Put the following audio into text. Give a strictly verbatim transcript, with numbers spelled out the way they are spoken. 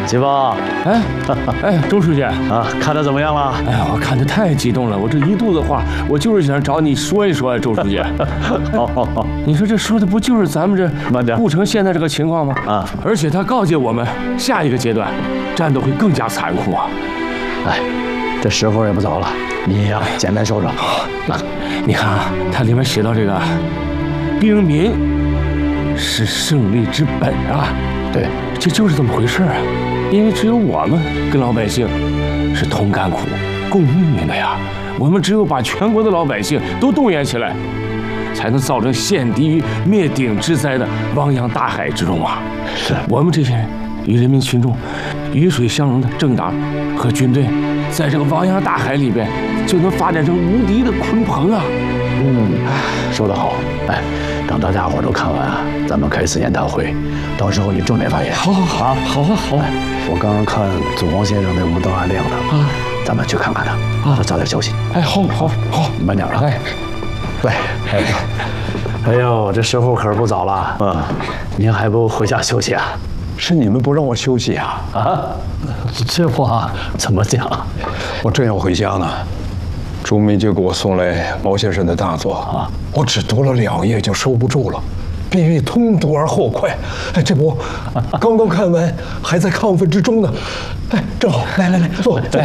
齐峰， 哎，哎，周书记啊，看得怎么样了？ 哎呀，我看得太激动了，我这一肚子话，我就是想找你说一说啊，周书记。 好好好， 你说这说的不就是咱们这慢点， 顾城现在这个情况吗？ 啊， 而且他告诫我们，下一个阶段战斗会更加残酷啊。 哎，这时候也不早了，你呀，简单说说。 你看啊，它里面写到这个，兵民是胜利之本啊。 对， 这就是这么回事啊。因为只有我们跟老百姓是同甘苦、共命运的呀。我们只有把全国的老百姓都动员起来，才能造成陷敌于灭顶之灾的汪洋大海之中啊！ 是我们这些人与人民群众鱼水相融的政党和军队，在这个汪洋大海里边，就能发展成无敌的鲲鹏啊！ 嗯，说得好。哎，等大家伙都看完啊，咱们开四研讨会，到时候你重点发言。 好好好，好啊好啊！ 我刚刚看祖光先生那屋灯还亮呢啊，咱们去看看他啊，早点休息。 哎，好好好， 慢点啊！ 哎， 喂，哎，哎呦，这时候可是不早了啊，您还不回家休息啊？ 是你们不让我休息啊？ 啊，这话怎么讲？ 我正要回家呢，朱秘就给我送来毛先生的大作啊，我只读了两页就收不住了，必须通读而后快。哎，这不，刚刚看完，还在亢奋之中呢。哎，正好，来来来，坐，坐。